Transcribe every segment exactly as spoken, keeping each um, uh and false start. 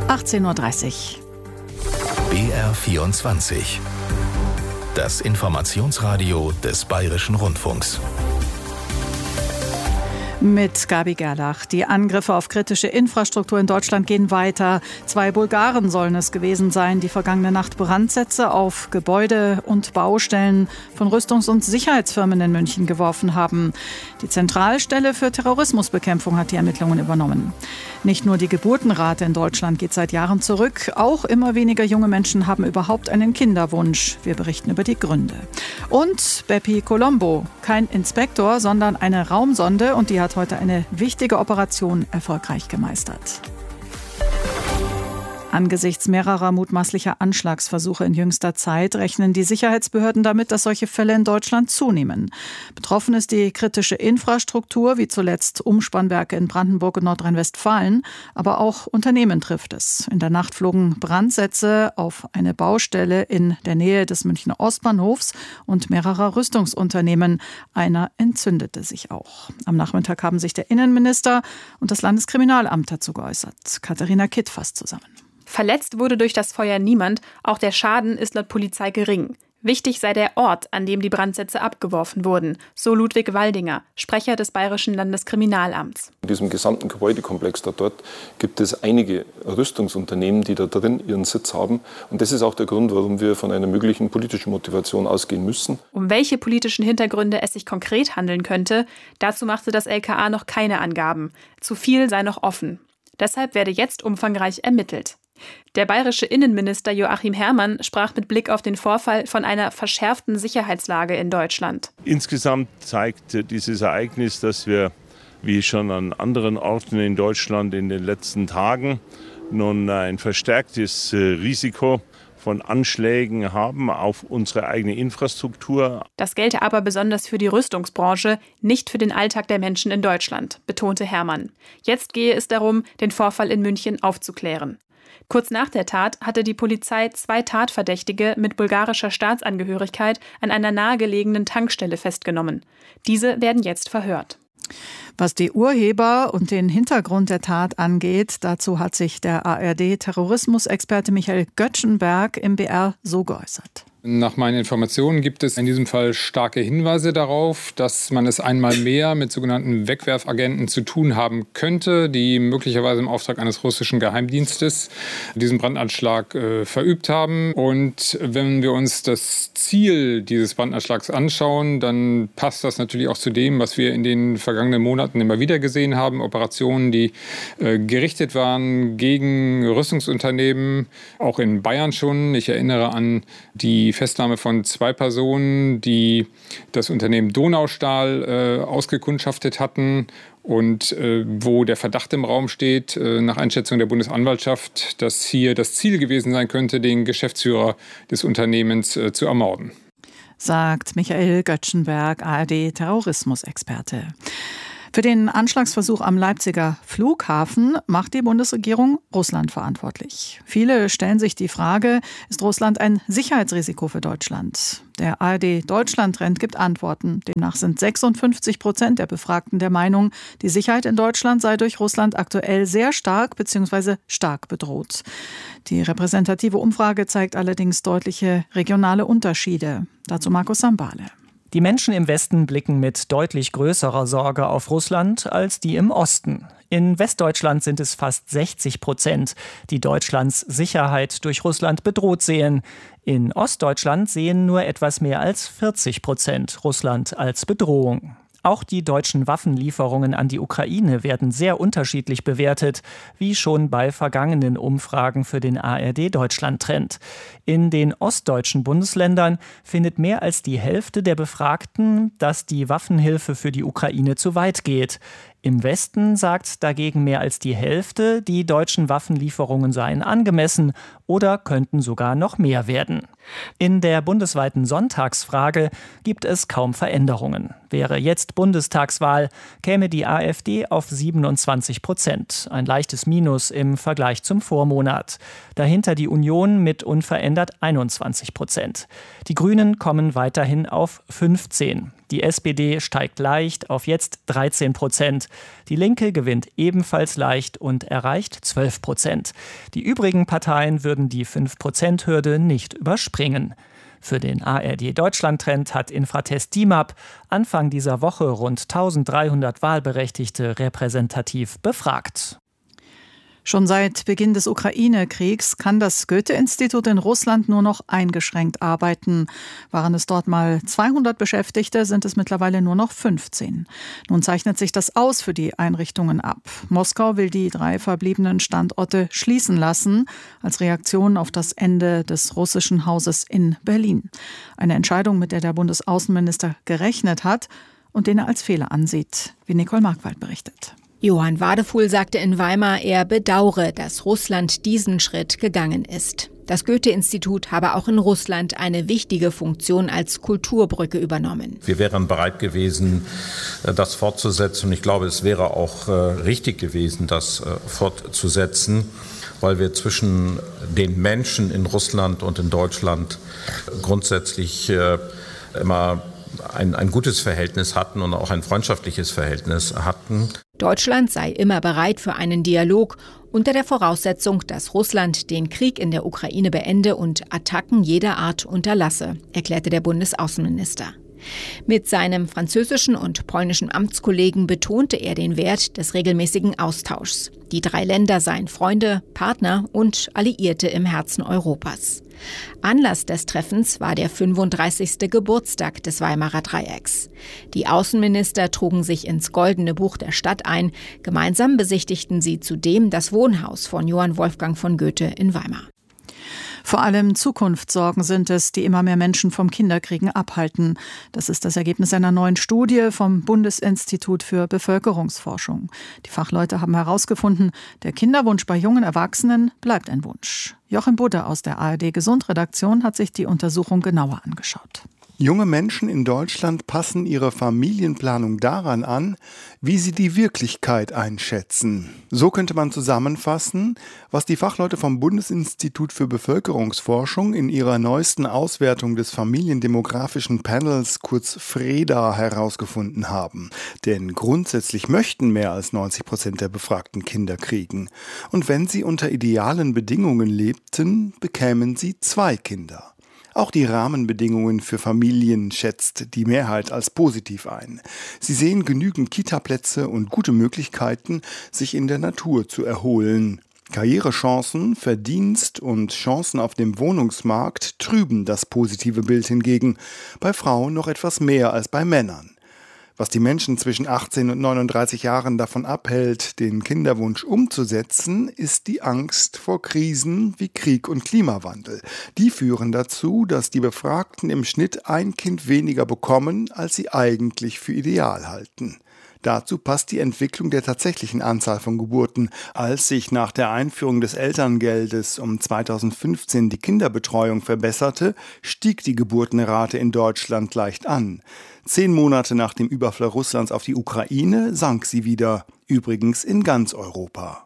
achtzehn Uhr dreißig. B R vierundzwanzig. Das Informationsradio des Bayerischen Rundfunks. Mit Gabi Gerlach. Die Angriffe auf kritische Infrastruktur in Deutschland gehen weiter. Zwei Bulgaren sollen es gewesen sein, die vergangene Nacht Brandsätze auf Gebäude und Baustellen von Rüstungs- und Sicherheitsfirmen in München geworfen haben. Die Zentralstelle für Terrorismusbekämpfung hat die Ermittlungen übernommen. Nicht nur die Geburtenrate in Deutschland geht seit Jahren zurück, auch immer weniger junge Menschen haben überhaupt einen Kinderwunsch. Wir berichten über die Gründe. Und Bepi Colombo, kein Inspektor, sondern eine Raumsonde, und die hat heute eine wichtige Operation erfolgreich gemeistert. Angesichts mehrerer mutmaßlicher Anschlagsversuche in jüngster Zeit rechnen die Sicherheitsbehörden damit, dass solche Fälle in Deutschland zunehmen. Betroffen ist die kritische Infrastruktur, wie zuletzt Umspannwerke in Brandenburg und Nordrhein-Westfalen, aber auch Unternehmen trifft es. In der Nacht flogen Brandsätze auf eine Baustelle in der Nähe des Münchner Ostbahnhofs und mehrerer Rüstungsunternehmen. Einer entzündete sich auch. Am Nachmittag haben sich der Innenminister und das Landeskriminalamt dazu geäußert. Katharina Kitt fasst zusammen. Verletzt wurde durch das Feuer niemand, auch der Schaden ist laut Polizei gering. Wichtig sei der Ort, an dem die Brandsätze abgeworfen wurden, so Ludwig Waldinger, Sprecher des Bayerischen Landeskriminalamts. In diesem gesamten Gebäudekomplex da dort gibt es einige Rüstungsunternehmen, die da drin ihren Sitz haben. Und das ist auch der Grund, warum wir von einer möglichen politischen Motivation ausgehen müssen. Um welche politischen Hintergründe es sich konkret handeln könnte, dazu machte das L K A noch keine Angaben. Zu viel sei noch offen. Deshalb werde jetzt umfangreich ermittelt. Der bayerische Innenminister Joachim Herrmann sprach mit Blick auf den Vorfall von einer verschärften Sicherheitslage in Deutschland. Insgesamt zeigt dieses Ereignis, dass wir, wie schon an anderen Orten in Deutschland in den letzten Tagen, nun ein verstärktes Risiko von Anschlägen haben auf unsere eigene Infrastruktur. Das gelte aber besonders für die Rüstungsbranche, nicht für den Alltag der Menschen in Deutschland, betonte Herrmann. Jetzt gehe es darum, den Vorfall in München aufzuklären. Kurz nach der Tat hatte die Polizei zwei Tatverdächtige mit bulgarischer Staatsangehörigkeit an einer nahegelegenen Tankstelle festgenommen. Diese werden jetzt verhört. Was die Urheber und den Hintergrund der Tat angeht, dazu hat sich der A R D-Terrorismusexperte Michael Göttschenberg im B R so geäußert. Nach meinen Informationen gibt es in diesem Fall starke Hinweise darauf, dass man es einmal mehr mit sogenannten Wegwerfagenten zu tun haben könnte, die möglicherweise im Auftrag eines russischen Geheimdienstes diesen Brandanschlag äh, verübt haben. Und wenn wir uns das Ziel dieses Brandanschlags anschauen, dann passt das natürlich auch zu dem, was wir in den vergangenen Monaten immer wieder gesehen haben. Operationen, die äh, gerichtet waren gegen Rüstungsunternehmen, auch in Bayern schon. Ich erinnere an die Die Festnahme von zwei Personen, die das Unternehmen Donaustahl äh, ausgekundschaftet hatten und äh, wo der Verdacht im Raum steht, äh, nach Einschätzung der Bundesanwaltschaft, dass hier das Ziel gewesen sein könnte, den Geschäftsführer des Unternehmens äh, zu ermorden. Sagt Michael Göttschenberg, A R D-Terrorismusexperte. Für den Anschlagsversuch am Leipziger Flughafen macht die Bundesregierung Russland verantwortlich. Viele stellen sich die Frage, ist Russland ein Sicherheitsrisiko für Deutschland? Der A R D-Deutschland-Trend gibt Antworten. Demnach sind sechsundfünfzig Prozent der Befragten der Meinung, die Sicherheit in Deutschland sei durch Russland aktuell sehr stark bzw. stark bedroht. Die repräsentative Umfrage zeigt allerdings deutliche regionale Unterschiede. Dazu Markus Sambale. Die Menschen im Westen blicken mit deutlich größerer Sorge auf Russland als die im Osten. In Westdeutschland sind es fast sechzig Prozent, die Deutschlands Sicherheit durch Russland bedroht sehen. In Ostdeutschland sehen nur etwas mehr als vierzig Prozent Russland als Bedrohung. Auch die deutschen Waffenlieferungen an die Ukraine werden sehr unterschiedlich bewertet, wie schon bei vergangenen Umfragen für den A R D-Deutschland-Trend. In den ostdeutschen Bundesländern findet mehr als die Hälfte der Befragten, dass die Waffenhilfe für die Ukraine zu weit geht. Im Westen sagt dagegen mehr als die Hälfte, die deutschen Waffenlieferungen seien angemessen oder könnten sogar noch mehr werden. In der bundesweiten Sonntagsfrage gibt es kaum Veränderungen. Wäre jetzt Bundestagswahl, käme die AfD auf siebenundzwanzig Prozent, ein leichtes Minus im Vergleich zum Vormonat. Dahinter die Union mit unverändert einundzwanzig Prozent. Die Grünen kommen weiterhin auf fünfzehn. Die S P D steigt leicht auf jetzt dreizehn Prozent. Die Linke gewinnt ebenfalls leicht und erreicht zwölf Prozent. Die übrigen Parteien würden die fünf Prozent Hürde nicht überspringen. Für den A R D-Deutschland-Trend hat Infratest D I M A P Anfang dieser Woche rund eintausenddreihundert Wahlberechtigte repräsentativ befragt. Schon seit Beginn des Ukraine-Kriegs kann das Goethe-Institut in Russland nur noch eingeschränkt arbeiten. Waren es dort mal zweihundert Beschäftigte, sind es mittlerweile nur noch fünfzehn. Nun zeichnet sich das aus für die Einrichtungen ab. Moskau will die drei verbliebenen Standorte schließen lassen, als Reaktion auf das Ende des russischen Hauses in Berlin. Eine Entscheidung, mit der der Bundesaußenminister gerechnet hat und den er als Fehler ansieht, wie Nicole Markwald berichtet. Johann Wadefuhl sagte in Weimar, er bedaure, dass Russland diesen Schritt gegangen ist. Das Goethe-Institut habe auch in Russland eine wichtige Funktion als Kulturbrücke übernommen. Wir wären bereit gewesen, das fortzusetzen. Und ich glaube, es wäre auch richtig gewesen, das fortzusetzen, weil wir zwischen den Menschen in Russland und in Deutschland grundsätzlich immer ein, ein gutes Verhältnis hatten und auch ein freundschaftliches Verhältnis hatten. Deutschland sei immer bereit für einen Dialog unter der Voraussetzung, dass Russland den Krieg in der Ukraine beende und Attacken jeder Art unterlasse, erklärte der Bundesaußenminister. Mit seinem französischen und polnischen Amtskollegen betonte er den Wert des regelmäßigen Austauschs. Die drei Länder seien Freunde, Partner und Alliierte im Herzen Europas. Anlass des Treffens war der fünfunddreißigste Geburtstag des Weimarer Dreiecks. Die Außenminister trugen sich ins Goldene Buch der Stadt ein. Gemeinsam besichtigten sie zudem das Wohnhaus von Johann Wolfgang von Goethe in Weimar. Vor allem Zukunftssorgen sind es, die immer mehr Menschen vom Kinderkriegen abhalten. Das ist das Ergebnis einer neuen Studie vom Bundesinstitut für Bevölkerungsforschung. Die Fachleute haben herausgefunden, der Kinderwunsch bei jungen Erwachsenen bleibt ein Wunsch. Joachim Budde aus der A R D-Gesundredaktion hat sich die Untersuchung genauer angeschaut. Junge Menschen in Deutschland passen ihre Familienplanung daran an, wie sie die Wirklichkeit einschätzen. So könnte man zusammenfassen, was die Fachleute vom Bundesinstitut für Bevölkerungsforschung in ihrer neuesten Auswertung des familiendemografischen Panels, kurz FREDA, herausgefunden haben. Denn grundsätzlich möchten mehr als neunzig Prozent der Befragten Kinder kriegen. Und wenn sie unter idealen Bedingungen lebten, bekämen sie zwei Kinder. Auch die Rahmenbedingungen für Familien schätzt die Mehrheit als positiv ein. Sie sehen genügend Kitaplätze und gute Möglichkeiten, sich in der Natur zu erholen. Karrierechancen, Verdienst und Chancen auf dem Wohnungsmarkt trüben das positive Bild hingegen, bei Frauen noch etwas mehr als bei Männern. Was die Menschen zwischen achtzehn und neununddreißig Jahren davon abhält, den Kinderwunsch umzusetzen, ist die Angst vor Krisen wie Krieg und Klimawandel. Die führen dazu, dass die Befragten im Schnitt ein Kind weniger bekommen, als sie eigentlich für ideal halten. Dazu passt die Entwicklung der tatsächlichen Anzahl von Geburten. Als sich nach der Einführung des Elterngeldes um zweitausendfünfzehn die Kinderbetreuung verbesserte, stieg die Geburtenrate in Deutschland leicht an. Zehn Monate nach dem Überfall Russlands auf die Ukraine sank sie wieder, übrigens in ganz Europa.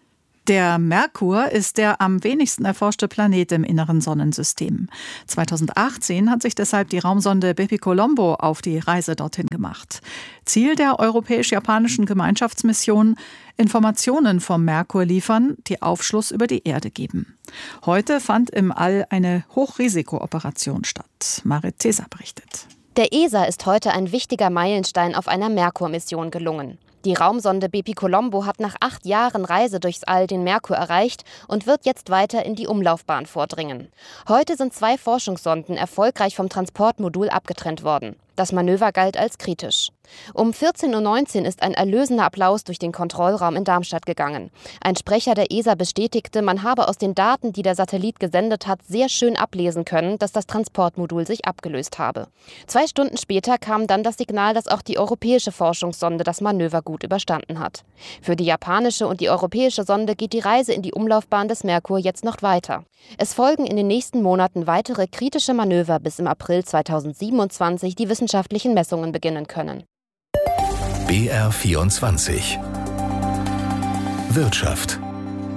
Der Merkur ist der am wenigsten erforschte Planet im inneren Sonnensystem. zweitausendachtzehn hat sich deshalb die Raumsonde Bepicolombo auf die Reise dorthin gemacht. Ziel der europäisch-japanischen Gemeinschaftsmission: Informationen vom Merkur liefern, die Aufschluss über die Erde geben. Heute fand im All eine Hochrisikooperation statt. Marit Cesar berichtet. Der E S A ist heute ein wichtiger Meilenstein auf einer Merkur-Mission gelungen. Die Raumsonde Bepicolombo hat nach acht Jahren Reise durchs All den Merkur erreicht und wird jetzt weiter in die Umlaufbahn vordringen. Heute sind zwei Forschungssonden erfolgreich vom Transportmodul abgetrennt worden. Das Manöver galt als kritisch. Um vierzehn Uhr neunzehn ist ein erlösender Applaus durch den Kontrollraum in Darmstadt gegangen. Ein Sprecher der E S A bestätigte, man habe aus den Daten, die der Satellit gesendet hat, sehr schön ablesen können, dass das Transportmodul sich abgelöst habe. Zwei Stunden später kam dann das Signal, dass auch die europäische Forschungssonde das Manöver gut überstanden hat. Für die japanische und die europäische Sonde geht die Reise in die Umlaufbahn des Merkur jetzt noch weiter. Es folgen in den nächsten Monaten weitere kritische Manöver, bis im April zweitausendsiebenundzwanzig die wissenschaftlichen Messungen beginnen können. B R vierundzwanzig Wirtschaft.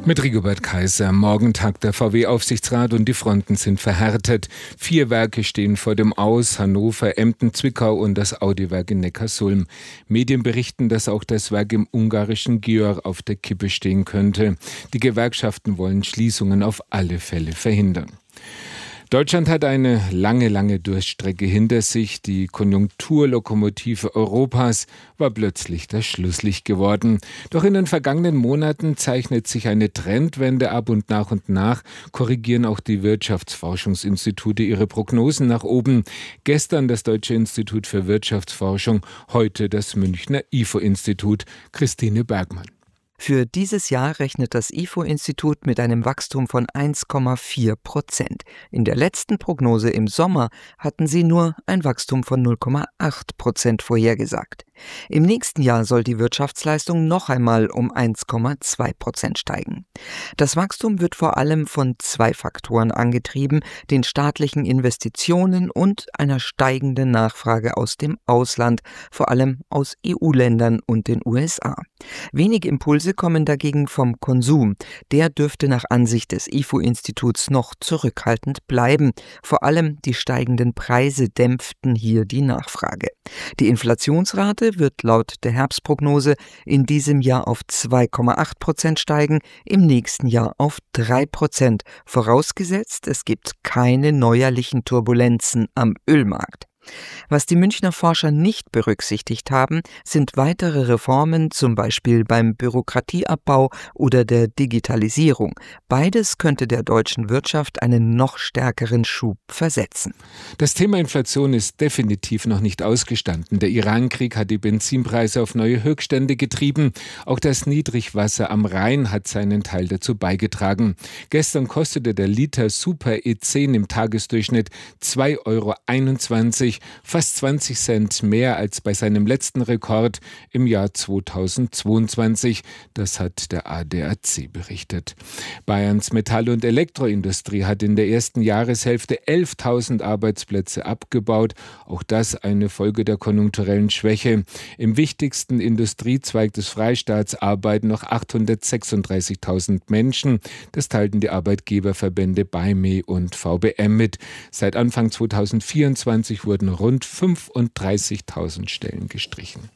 Mit Rigobert Kaiser. Morgen tagt der V W-Aufsichtsrat und die Fronten sind verhärtet. Vier Werke stehen vor dem Aus: Hannover, Emden, Zwickau und das Audi-Werk in Neckarsulm. Medien berichten, dass auch das Werk im ungarischen Győr auf der Kippe stehen könnte. Die Gewerkschaften wollen Schließungen auf alle Fälle verhindern. Deutschland hat eine lange, lange Durststrecke hinter sich. Die Konjunkturlokomotive Europas war plötzlich das Schlusslicht geworden. Doch in den vergangenen Monaten zeichnet sich eine Trendwende ab und nach und nach korrigieren auch die Wirtschaftsforschungsinstitute ihre Prognosen nach oben. Gestern das Deutsche Institut für Wirtschaftsforschung, heute das Münchner I F O-Institut. Christine Bergmann. Für dieses Jahr rechnet das I F O-Institut mit einem Wachstum von eins Komma vier Prozent. In der letzten Prognose im Sommer hatten sie nur ein Wachstum von null Komma acht Prozent vorhergesagt. Im nächsten Jahr soll die Wirtschaftsleistung noch einmal um eins Komma zwei Prozent steigen. Das Wachstum wird vor allem von zwei Faktoren angetrieben: den staatlichen Investitionen und einer steigenden Nachfrage aus dem Ausland, vor allem aus E U-Ländern und den U S A. Wenige Impulse kommen dagegen vom Konsum. Der dürfte nach Ansicht des I F O-Instituts noch zurückhaltend bleiben. Vor allem die steigenden Preise dämpften hier die Nachfrage. Die Inflationsrate wird laut der Herbstprognose in diesem Jahr auf zwei Komma acht Prozent steigen, im nächsten Jahr auf drei Prozent, vorausgesetzt, es gibt keine neuerlichen Turbulenzen am Ölmarkt. Was die Münchner Forscher nicht berücksichtigt haben, sind weitere Reformen, zum Beispiel beim Bürokratieabbau oder der Digitalisierung. Beides könnte der deutschen Wirtschaft einen noch stärkeren Schub versetzen. Das Thema Inflation ist definitiv noch nicht ausgestanden. Der Irankrieg hat die Benzinpreise auf neue Höchststände getrieben. Auch das Niedrigwasser am Rhein hat seinen Teil dazu beigetragen. Gestern kostete der Liter Super E zehn im Tagesdurchschnitt zwei Euro einundzwanzig, fast zwanzig Cent mehr als bei seinem letzten Rekord im Jahr zweitausendzweiundzwanzig. Das hat der A D A C berichtet. Bayerns Metall- und Elektroindustrie hat in der ersten Jahreshälfte elftausend Arbeitsplätze abgebaut. Auch das eine Folge der konjunkturellen Schwäche. Im wichtigsten Industriezweig des Freistaats arbeiten noch achthundertsechsunddreißigtausend Menschen. Das teilten die Arbeitgeberverbände B A I M E und V B M mit. Seit Anfang zweitausendvierundzwanzig wurden rund fünfunddreißigtausend Stellen gestrichen.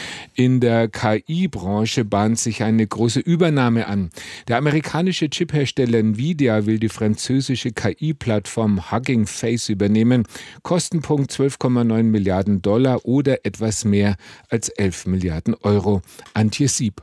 In der K I-Branche bahnt sich eine große Übernahme an. Der amerikanische Chiphersteller Nvidia will die französische K I-Plattform Hugging Face übernehmen. Kostenpunkt zwölf Komma neun Milliarden Dollar oder etwas mehr als elf Milliarden Euro. Antje Sieb.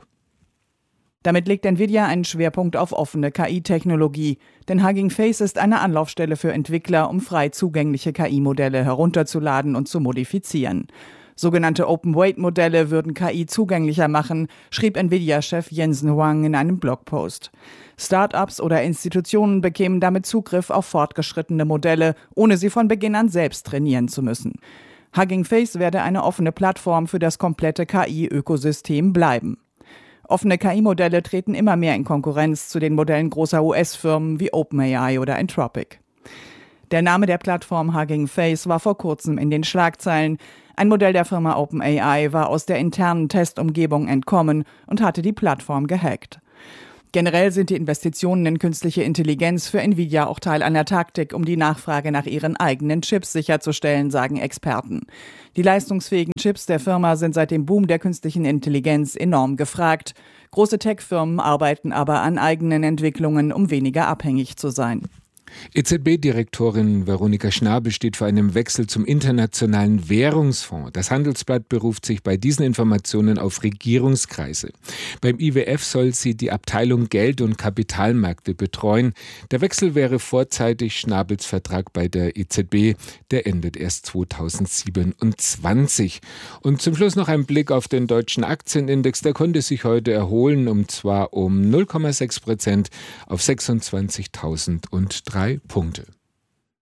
Damit legt Nvidia einen Schwerpunkt auf offene K I-Technologie. Denn Hugging Face ist eine Anlaufstelle für Entwickler, um frei zugängliche K I-Modelle herunterzuladen und zu modifizieren. Sogenannte Open-Weight-Modelle würden K I zugänglicher machen, schrieb Nvidia-Chef Jensen Huang in einem Blogpost. Start-ups oder Institutionen bekämen damit Zugriff auf fortgeschrittene Modelle, ohne sie von Beginn an selbst trainieren zu müssen. Hugging Face werde eine offene Plattform für das komplette K I-Ökosystem bleiben. Offene K I-Modelle treten immer mehr in Konkurrenz zu den Modellen großer U S-Firmen wie OpenAI oder Anthropic. Der Name der Plattform Hugging Face war vor kurzem in den Schlagzeilen. Ein Modell der Firma OpenAI war aus der internen Testumgebung entkommen und hatte die Plattform gehackt. Generell sind die Investitionen in künstliche Intelligenz für Nvidia auch Teil einer Taktik, um die Nachfrage nach ihren eigenen Chips sicherzustellen, sagen Experten. Die leistungsfähigen Chips der Firma sind seit dem Boom der künstlichen Intelligenz enorm gefragt. Große Tech-Firmen arbeiten aber an eigenen Entwicklungen, um weniger abhängig zu sein. E Z B-Direktorin Veronika Schnabel steht vor einem Wechsel zum Internationalen Währungsfonds. Das Handelsblatt beruft sich bei diesen Informationen auf Regierungskreise. Beim I W F soll sie die Abteilung Geld- und Kapitalmärkte betreuen. Der Wechsel wäre vorzeitig. Schnabels Vertrag bei der E Z B, der endet erst zweitausendsiebenundzwanzig. Und zum Schluss noch ein Blick auf den deutschen Aktienindex. Der konnte sich heute erholen, und zwar um null Komma sechs Prozent auf sechsundzwanzigtausenddrei Punkte.